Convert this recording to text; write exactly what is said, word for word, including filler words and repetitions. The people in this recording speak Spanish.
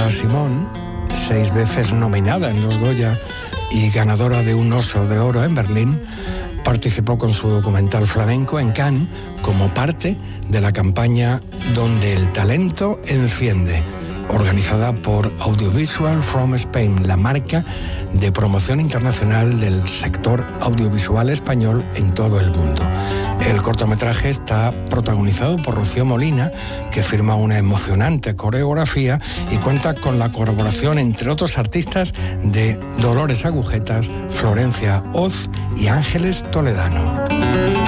Nina Simone, seis veces nominada en los Goya y ganadora de un Oso de Oro en Berlín, participó con su documental flamenco en Cannes como parte de la campaña Donde el talento enciende, organizada por Audiovisual from Spain, la marca de promoción internacional del sector audiovisual español en todo el mundo. El cortometraje está protagonizado por Rocío Molina, que firma una emocionante coreografía y cuenta con la colaboración, entre otros artistas, de Dolores Agujetas, Florencia Oz y Ángeles Toledano.